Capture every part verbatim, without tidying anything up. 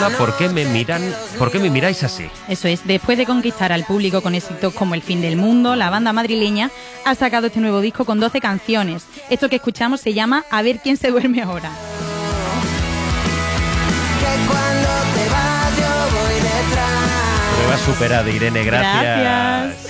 ¿Por qué me miran? ¿Por qué me miráis así? Eso es, después de conquistar al público con éxitos como El fin del mundo, la banda madrileña ha sacado este nuevo disco con doce canciones. Esto que escuchamos se llama A ver quién se duerme ahora. Que cuando te vas yo voy detrás. Prueba superada, Irene, gracias. Gracias.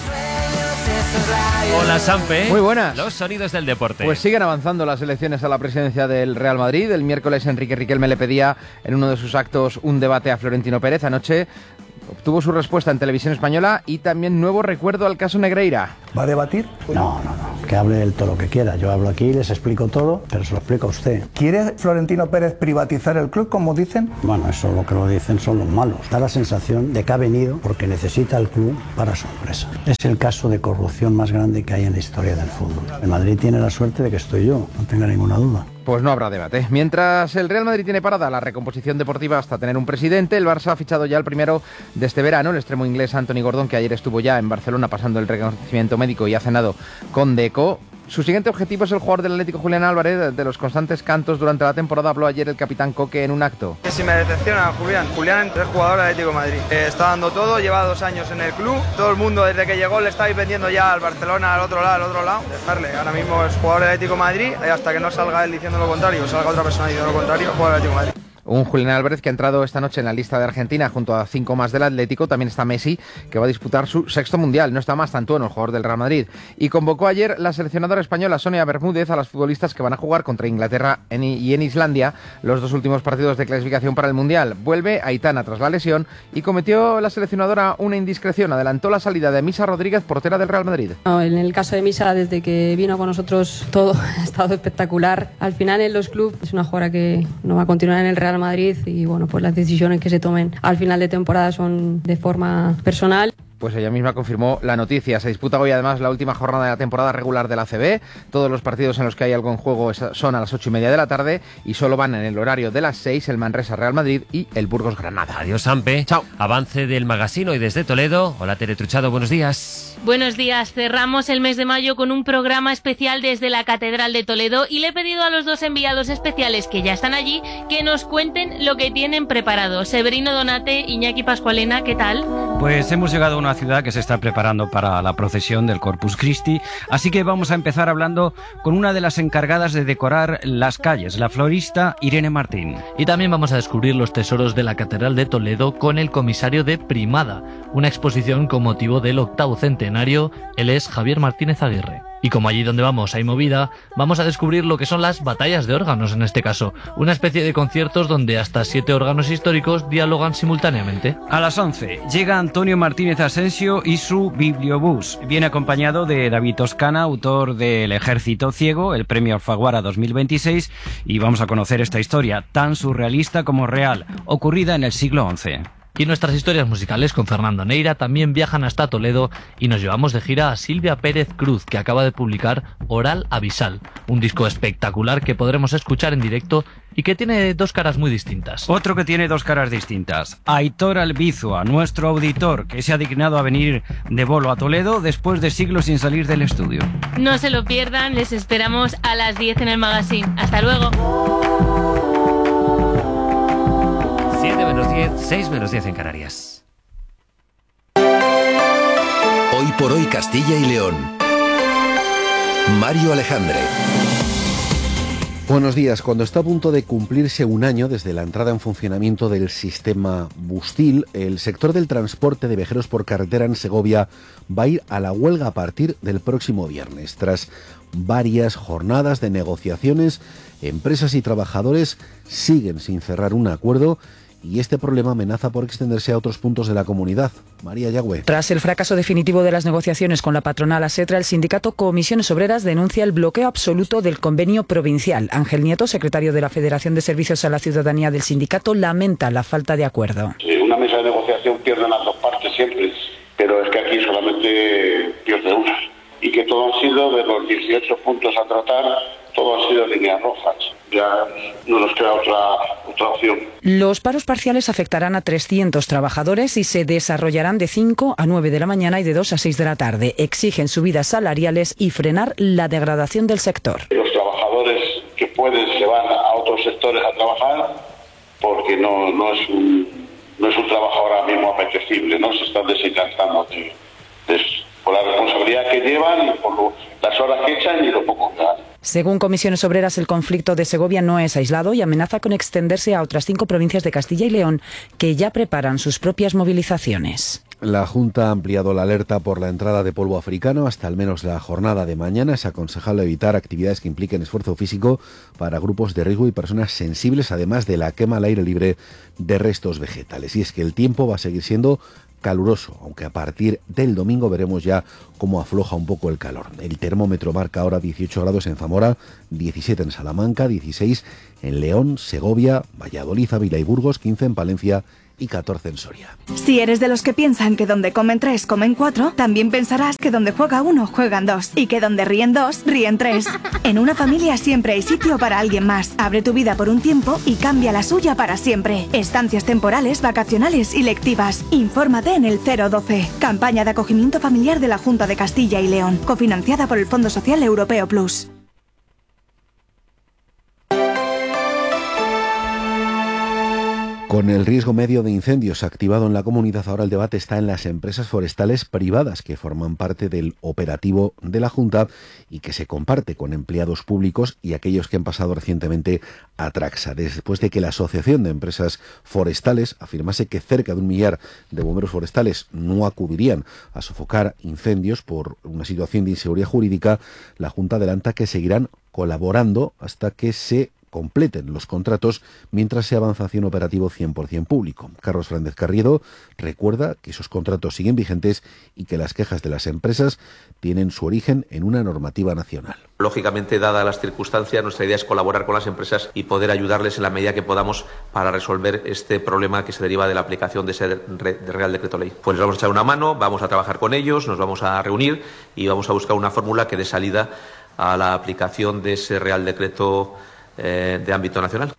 Hola, Sampe. Muy buenas. Los sonidos del deporte. Pues siguen avanzando las elecciones a la presidencia del Real Madrid. El miércoles Enrique Riquelme le pedía en uno de sus actos un debate a Florentino Pérez. Anoche obtuvo su respuesta en Televisión Española y también nuevo recuerdo al caso Negreira. ¿Va a debatir? No, no, no. Que hable él todo lo que quiera. Yo hablo aquí, les explico todo, pero se lo explico a usted. ¿Quiere Florentino Pérez privatizar el club, como dicen? Bueno, eso lo que lo dicen son los malos. Da la sensación de que ha venido porque necesita el club para su empresa. Es el caso de corrupción más grande que hay en la historia del fútbol. El Madrid tiene la suerte de que estoy yo, no tenga ninguna duda. Pues no habrá debate. Mientras el Real Madrid tiene parada la recomposición deportiva hasta tener un presidente, el Barça ha fichado ya el primero de este verano, el extremo inglés Anthony Gordon, que ayer estuvo ya en Barcelona pasando el reconocimiento médico y ha cenado con Deco. Su siguiente objetivo es el jugador del Atlético, Julián Álvarez. De los constantes cantos durante la temporada habló ayer el capitán Coque en un acto. Que si me decepciona Julián, Julián es jugador del Atlético de Madrid. Eh, está dando todo, lleva dos años en el club. Todo el mundo desde que llegó le está vendiendo ya al Barcelona, al otro lado, al otro lado. Dejarle, ahora mismo es jugador del Atlético de Madrid y hasta que no salga él diciendo lo contrario, o salga otra persona diciendo lo contrario, jugador del Atlético de Madrid. Un Julián Álvarez que ha entrado esta noche en la lista de Argentina junto a cinco más del Atlético. También está Messi, que va a disputar su sexto mundial. No está más Tantuono, el jugador del Real Madrid. Y convocó ayer la seleccionadora española Sonia Bermúdez a las futbolistas que van a jugar contra Inglaterra y en Islandia los dos últimos partidos de clasificación para el mundial. Vuelve Aitana tras la lesión y cometió la seleccionadora una indiscreción. Adelantó la salida de Misa Rodríguez, portera del Real Madrid. No, en el caso de Misa, desde que vino con nosotros todo ha estado espectacular. Al final en los clubes es una jugadora que no va a continuar en el Real Madrid y bueno, pues las decisiones que se tomen al final de temporada son de forma personal. Pues ella misma confirmó la noticia. Se disputa hoy además la última jornada de la temporada regular de la A C B. Todos los partidos en los que hay algo en juego son a las ocho y media de la tarde y solo van en el horario de las seis el Manresa Real Madrid y el Burgos Granada. Adiós, Sampe. Chao. Avance del Magazine y desde Toledo. Hola, Tere Truchado, buenos días. Buenos días. Cerramos el mes de mayo con un programa especial desde la Catedral de Toledo y le he pedido a los dos enviados especiales que ya están allí que nos cuenten lo que tienen preparado. Severino Donate, Iñaki Pascualena, ¿qué tal? Pues hemos llegado a una ciudad que se está preparando para la procesión del Corpus Christi, así que vamos a empezar hablando con una de las encargadas de decorar las calles, la florista Irene Martín. Y también vamos a descubrir los tesoros de la Catedral de Toledo con el comisario de Primada, una exposición con motivo del octavo centenario. Él es Javier Martínez Aguirre. Y como allí donde vamos hay movida, vamos a descubrir lo que son las batallas de órganos en este caso, una especie de conciertos donde hasta siete órganos históricos dialogan simultáneamente. A las once llega Antonio Martínez Asensio y su Bibliobús. Viene acompañado de David Toscana, autor de El Ejército Ciego, el premio Alfaguara dos mil veintiséis, y vamos a conocer esta historia tan surrealista como real, ocurrida en el siglo once. Y nuestras historias musicales con Fernando Neira también viajan hasta Toledo y nos llevamos de gira a Silvia Pérez Cruz, que acaba de publicar Oral Abisal, un disco espectacular que podremos escuchar en directo y que tiene dos caras muy distintas. Otro que tiene dos caras distintas, Aitor Albizua, nuestro auditor, que se ha dignado a venir de bolo a Toledo después de siglos sin salir del estudio. No se lo pierdan, les esperamos a las diez en el Magazine. Hasta luego. siete menos diez, seis menos diez en Canarias. Hoy por hoy Castilla y León. Mario Alejandre. Buenos días. Cuando está a punto de cumplirse un año desde la entrada en funcionamiento del sistema Bustil, el sector del transporte de viajeros por carretera en Segovia va a ir a la huelga a partir del próximo viernes. Tras varias jornadas de negociaciones, empresas y trabajadores siguen sin cerrar un acuerdo y este problema amenaza por extenderse a otros puntos de la comunidad. María Yagüe. Tras el fracaso definitivo de las negociaciones con la patronal ASETRA, el sindicato Comisiones Obreras denuncia el bloqueo absoluto del convenio provincial. Ángel Nieto, secretario de la Federación de Servicios a la Ciudadanía del sindicato, lamenta la falta de acuerdo. En una mesa de negociación pierden las dos partes siempre, pero es que aquí solamente pierde una. Y que todo han sido, de los dieciocho puntos a tratar, todo ha sido líneas rojas. Ya no nos queda otra, otra opción. Los paros parciales afectarán a trescientos trabajadores y se desarrollarán de cinco a nueve de la mañana y de dos a seis de la tarde. Exigen subidas salariales y frenar la degradación del sector. Los trabajadores que pueden se van a otros sectores a trabajar porque no, no, es, un, no es un trabajo ahora mismo apetecible, ¿no? Se están desencantando de, de, por la responsabilidad que llevan y por lo, las horas que echan y lo poco que ganan. Según Comisiones Obreras, el conflicto de Segovia no es aislado y amenaza con extenderse a otras cinco provincias de Castilla y León que ya preparan sus propias movilizaciones. La Junta ha ampliado la alerta por la entrada de polvo africano hasta al menos la jornada de mañana. Es aconsejable evitar actividades que impliquen esfuerzo físico para grupos de riesgo y personas sensibles, además de la quema al aire libre de restos vegetales. Y es que el tiempo va a seguir siendo caluroso, aunque a partir del domingo veremos ya cómo afloja un poco el calor. El termómetro marca ahora dieciocho grados en Zamora, diecisiete en Salamanca, dieciséis en León, Segovia, Valladolid, Ávila y Burgos, quince en Palencia y catorce en Soria. Si eres de los que piensan que donde comen tres, comen cuatro, también pensarás que donde juega uno, juegan dos. Y que donde ríen dos, ríen tres. En una familia siempre hay sitio para alguien más. Abre tu vida por un tiempo y cambia la suya para siempre. Estancias temporales, vacacionales y lectivas. Infórmate en el cero doce. Campaña de acogimiento familiar de la Junta de Castilla y León. Cofinanciada por el Fondo Social Europeo Plus. Con el riesgo medio de incendios activado en la comunidad, ahora el debate está en las empresas forestales privadas que forman parte del operativo de la Junta y que se comparte con empleados públicos y aquellos que han pasado recientemente a Traxa, después de que la Asociación de Empresas Forestales afirmase que cerca de un millar de bomberos forestales no acudirían a sofocar incendios por una situación de inseguridad jurídica. La Junta adelanta que seguirán colaborando hasta que se completen los contratos mientras se avanza hacia un operativo cien por ciento público. Carlos Fernández Carriedo recuerda que esos contratos siguen vigentes y que las quejas de las empresas tienen su origen en una normativa nacional. Lógicamente, dadas las circunstancias, nuestra idea es colaborar con las empresas y poder ayudarles en la medida que podamos para resolver este problema que se deriva de la aplicación de ese de Real Decreto Ley. Pues les vamos a echar una mano, vamos a trabajar con ellos, nos vamos a reunir y vamos a buscar una fórmula que dé salida a la aplicación de ese Real Decreto de ámbito nacional.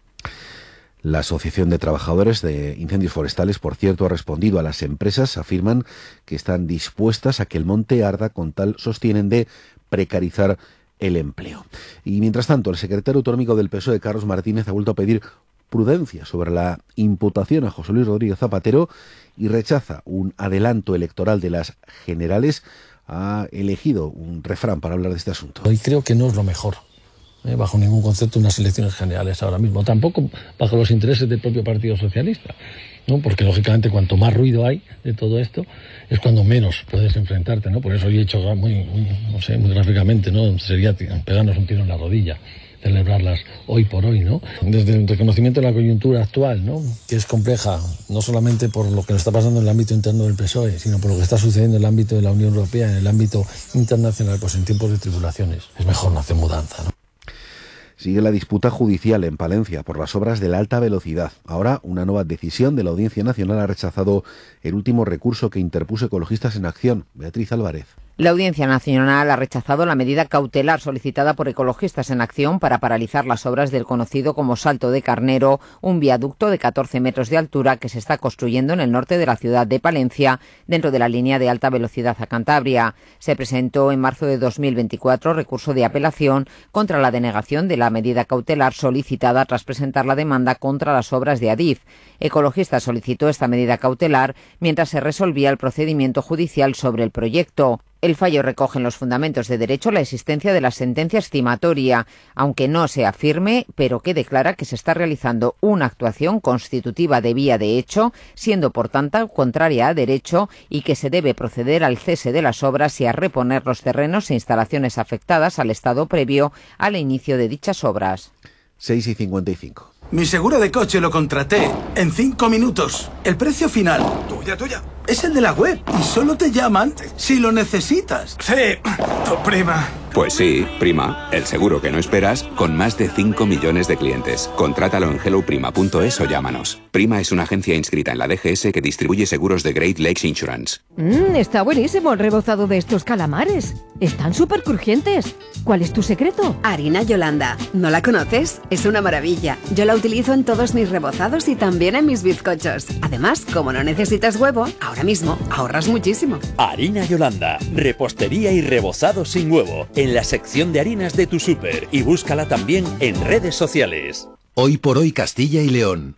La Asociación de Trabajadores de Incendios Forestales, por cierto, ha respondido a las empresas. Afirman que están dispuestas a que el monte arda con tal, sostienen, de precarizar el empleo. Y mientras tanto, el secretario autonómico del P S O E, Carlos Martínez, ha vuelto a pedir prudencia sobre la imputación a José Luis Rodríguez Zapatero y rechaza un adelanto electoral de las generales. Ha elegido un refrán para hablar de este asunto. Hoy creo que no es lo mejor. Eh, bajo ningún concepto unas elecciones generales ahora mismo, tampoco bajo los intereses del propio Partido Socialista, ¿no? Porque lógicamente cuanto más ruido hay de todo esto es cuando menos puedes enfrentarte, ¿no? Por eso he dicho muy, muy, no sé, muy gráficamente, ¿no? Sería pegarnos un tiro en la rodilla, celebrarlas hoy por hoy, ¿no? Desde el reconocimiento de la coyuntura actual, ¿no? Que es compleja, no solamente por lo que nos está pasando en el ámbito interno del P S O E, sino por lo que está sucediendo en el ámbito de la Unión Europea, en el ámbito internacional, pues en tiempos de tribulaciones es mejor no hacer mudanza, ¿no? Sigue la disputa judicial en Palencia por las obras de la alta velocidad. Ahora, una nueva decisión de la Audiencia Nacional ha rechazado el último recurso que interpuso Ecologistas en Acción. Beatriz Álvarez. La Audiencia Nacional ha rechazado la medida cautelar solicitada por Ecologistas en Acción para paralizar las obras del conocido como Salto de Carnero, un viaducto de catorce metros de altura que se está construyendo en el norte de la ciudad de Palencia, dentro de la línea de alta velocidad a Cantabria. Se presentó en marzo de dos mil veinticuatro recurso de apelación contra la denegación de la medida cautelar solicitada tras presentar la demanda contra las obras de Adif. Ecologistas solicitó esta medida cautelar mientras se resolvía el procedimiento judicial sobre el proyecto. El fallo recoge en los fundamentos de derecho la existencia de la sentencia estimatoria, aunque no sea firme, pero que declara que se está realizando una actuación constitutiva de vía de hecho, siendo por tanto contraria a derecho, y que se debe proceder al cese de las obras y a reponer los terrenos e instalaciones afectadas al estado previo al inicio de dichas obras. seis y cincuenta y cinco. Mi seguro de coche lo contraté en cinco minutos. El precio final, tuya, tuya, es el de la web y solo te llaman si lo necesitas. Sí, tu prima. Pues sí, Prima, el seguro que no esperas con más de cinco millones de clientes. Contrátalo en hello prima punto es o llámanos. Prima es una agencia inscrita en la D G S que distribuye seguros de Great Lakes Insurance. Mmm, está buenísimo el rebozado de estos calamares. Están súper crujientes. ¿Cuál es tu secreto? Harina Yolanda. ¿No la conoces? Es una maravilla. Yo la utilizo en todos mis rebozados y también en mis bizcochos. Además, como no necesitas huevo, ahora mismo ahorras muchísimo. Harina Yolanda. Repostería y rebozado sin huevo. En la sección de harinas de tu súper. Y búscala también en redes sociales. Hoy por hoy Castilla y León.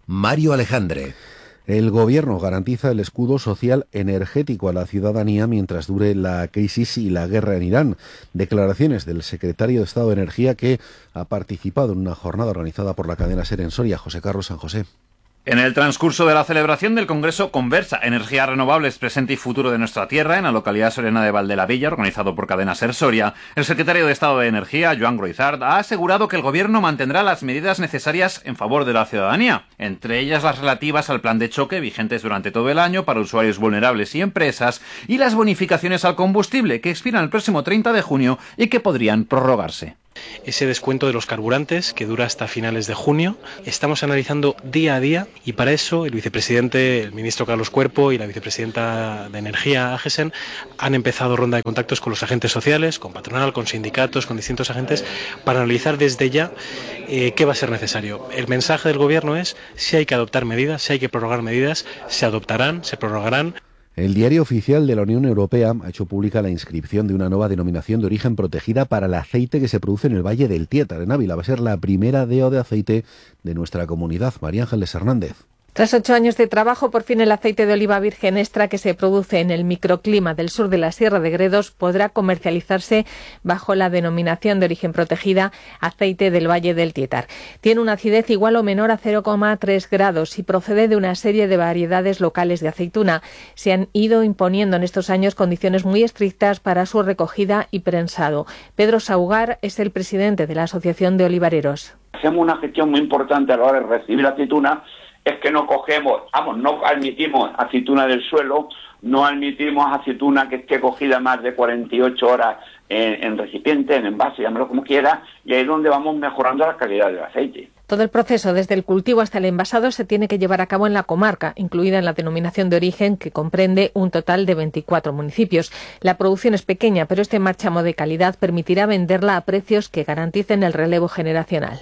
Mario Alejandre. El Gobierno garantiza el escudo social energético a la ciudadanía mientras dure la crisis y la guerra en Irán. Declaraciones del secretario de Estado de Energía, que ha participado en una jornada organizada por la cadena SER en Soria, José Carlos San José. En el transcurso de la celebración del Congreso Conversa, Energías Renovables, Presente y Futuro de Nuestra Tierra, en la localidad soriana de Valdelavilla, organizado por Cadena SER Soria, el secretario de Estado de Energía, Joan Groizard, ha asegurado que el Gobierno mantendrá las medidas necesarias en favor de la ciudadanía, entre ellas las relativas al plan de choque vigentes durante todo el año para usuarios vulnerables y empresas, y las bonificaciones al combustible, que expiran el próximo treinta de junio y que podrían prorrogarse. Ese descuento de los carburantes que dura hasta finales de junio. Estamos analizando día a día y para eso el vicepresidente, el ministro Carlos Cuerpo y la vicepresidenta de Energía, Agesen, han empezado ronda de contactos con los agentes sociales, con patronal, con sindicatos, con distintos agentes, para analizar desde ya eh, qué va a ser necesario. El mensaje del Gobierno es: si hay que adoptar medidas, si hay que prorrogar medidas, se adoptarán, se prorrogarán. El Diario Oficial de la Unión Europea ha hecho pública la inscripción de una nueva denominación de origen protegida para el aceite que se produce en el Valle del Tietar, en Ávila. Va a ser la primera D O de aceite de nuestra comunidad. María Ángeles Hernández. Tras ocho años de trabajo, por fin el aceite de oliva virgen extra que se produce en el microclima del sur de la Sierra de Gredos podrá comercializarse bajo la denominación de origen protegida aceite del Valle del Tietar. Tiene una acidez igual o menor a cero coma tres grados y procede de una serie de variedades locales de aceituna. Se han ido imponiendo en estos años condiciones muy estrictas para su recogida y prensado. Pedro Saugar es el presidente de la Asociación de Olivareros. Hacemos una gestión muy importante a la hora de recibir la aceituna. Es que no cogemos, vamos, no admitimos aceituna del suelo, no admitimos aceituna que esté cogida más de cuarenta y ocho horas en, en recipiente, en envase, llámalo como quiera, y ahí es donde vamos mejorando la calidad del aceite. Todo el proceso, desde el cultivo hasta el envasado, se tiene que llevar a cabo en la comarca, incluida en la denominación de origen, que comprende un total de veinticuatro municipios. La producción es pequeña, pero este marchamo de calidad permitirá venderla a precios que garanticen el relevo generacional.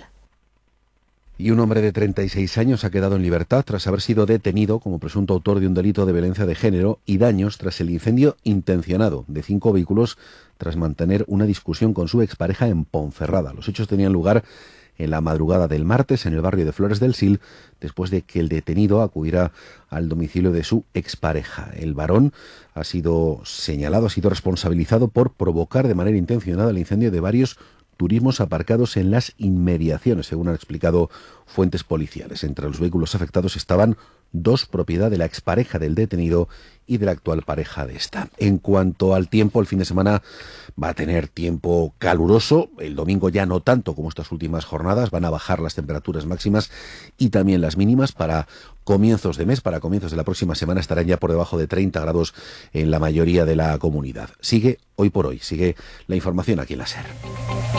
Y un hombre de treinta y seis años ha quedado en libertad tras haber sido detenido como presunto autor de un delito de violencia de género y daños tras el incendio intencionado de cinco vehículos tras mantener una discusión con su expareja en Ponferrada. Los hechos tenían lugar en la madrugada del martes en el barrio de Flores del Sil, después de que el detenido acudiera al domicilio de su expareja. El varón ha sido señalado, ha sido responsabilizado por provocar de manera intencionada el incendio de varios turismos aparcados en las inmediaciones, según han explicado fuentes policiales. Entre los vehículos afectados estaban dos, propiedad de la expareja del detenido y de la actual pareja de esta. En cuanto al tiempo, el fin de semana va a tener tiempo caluroso. El domingo ya no tanto como estas últimas jornadas. Van a bajar las temperaturas máximas y también las mínimas. Para comienzos de mes, para comienzos de la próxima semana, estarán ya por debajo de treinta grados en la mayoría de la comunidad. Sigue hoy por hoy, sigue la información aquí en la SER.